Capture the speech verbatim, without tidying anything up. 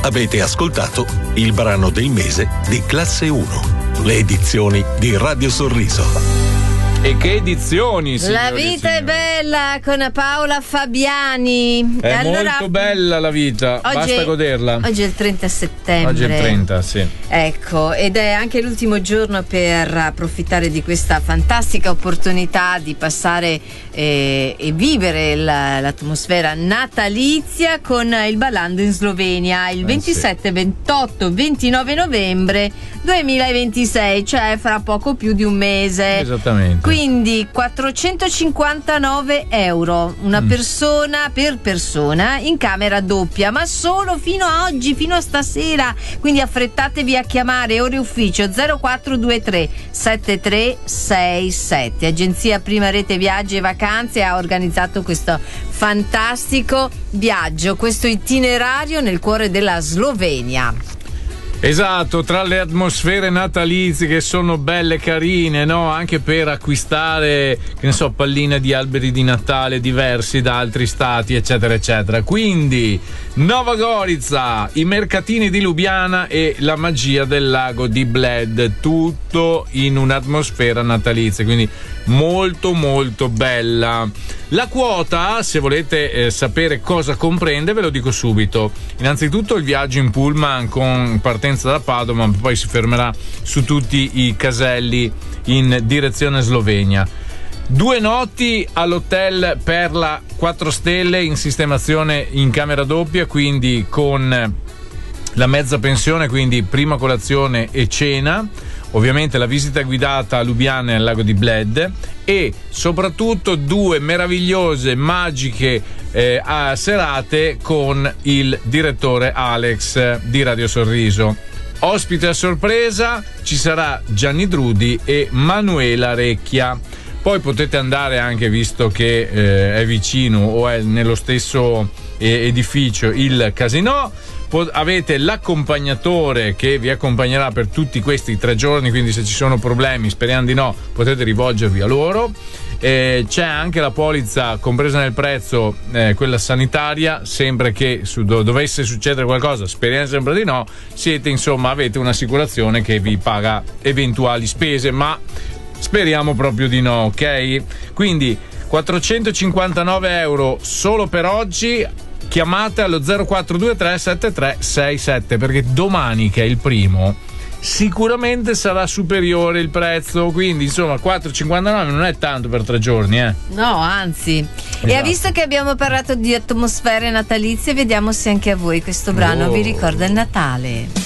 Avete ascoltato il brano del mese di Classe uno, le edizioni di Radio Sorriso. E che edizioni, La vita è bella con Paola Fabiani. È allora, molto bella la vita, basta è, goderla. Oggi è il trenta settembre. Oggi è il trenta, sì. Ecco, ed è anche l'ultimo giorno per approfittare di questa fantastica opportunità di passare eh, e vivere la, l'atmosfera natalizia con il Ballando in Slovenia il eh, ventisette, sì. ventotto, ventinove novembre duemilaventisei, cioè fra poco più di un mese. Esattamente. Quindi quattrocentocinquantanove euro una mm. persona per persona in camera doppia, ma solo fino a oggi, fino a stasera. Quindi affrettatevi a chiamare ore ufficio zero quattro due tre sette tre sei sette. Agenzia Prima Rete Viaggi e Vacanze ha organizzato questo fantastico viaggio, questo itinerario nel cuore della Slovenia. Esatto, tra le atmosfere natalizie che sono belle carine, no? Anche per acquistare, che ne so, palline di alberi di Natale diversi da altri stati, eccetera, eccetera. Quindi, Nova Gorica, i mercatini di Lubiana e la magia del lago di Bled, tutto in un'atmosfera natalizia, quindi molto molto bella. La quota, se volete eh, sapere cosa comprende, ve lo dico subito. Innanzitutto il viaggio in pullman con partenza da Padova, ma poi si fermerà su tutti i caselli in direzione Slovenia. Due notti all'hotel Perla quattro stelle in sistemazione in camera doppia, quindi con la mezza pensione, quindi prima colazione e cena. Ovviamente la visita guidata a Lubiana e al lago di Bled e soprattutto due meravigliose, magiche eh, serate con il direttore Alex di Radio Sorriso. Ospite a sorpresa ci sarà Gianni Drudi e Manuela Recchia. Poi potete andare anche, visto che eh, è vicino o è nello stesso eh, edificio, il Casinò. Avete l'accompagnatore che vi accompagnerà per tutti questi tre giorni, quindi se ci sono problemi, speriamo di no, potete rivolgervi a loro. Eh, c'è anche la polizza compresa nel prezzo, eh, quella sanitaria, sempre che su, do, dovesse succedere qualcosa, speriamo sempre di no, siete insomma, avete un'assicurazione che vi paga eventuali spese, ma speriamo proprio di no, ok? Quindi quattrocentocinquantanove euro solo per oggi. Chiamate allo zero quattro due tre sette tre sei sette, perché domani, che è il primo, sicuramente sarà superiore il prezzo, quindi insomma quattro virgola cinquantanove non è tanto per tre giorni, eh? No, anzi. Esatto. E visto che abbiamo parlato di atmosfere natalizie, vediamo se anche a voi questo brano oh. vi ricorda il Natale.